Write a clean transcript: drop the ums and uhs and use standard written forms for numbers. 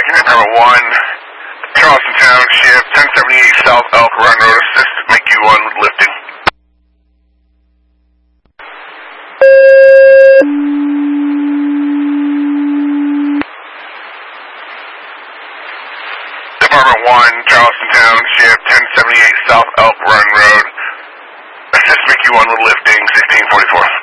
Department 1, Charleston Township, 1078 South Elk Run Road, assist MQ1 with lifting. Department 1, Charleston Township, 1078 South Elk Run Road, assist MQ1 with lifting, 1644.